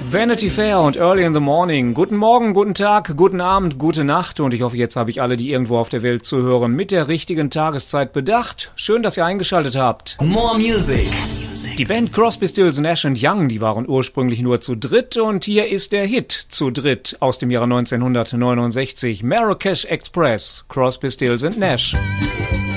Vanity Fair und Early in the Morning. Guten Morgen, guten Tag, guten Abend, gute Nacht und ich hoffe, jetzt habe ich alle, die irgendwo auf der Welt zuhören, mit der richtigen Tageszeit bedacht. Schön, dass ihr eingeschaltet habt. More Music. Die Band Crosby, Stills, Nash Young, die waren ursprünglich nur zu dritt und hier ist der Hit zu dritt aus dem Jahre 1969. Marrakesh Express, Crosby, Stills Nash.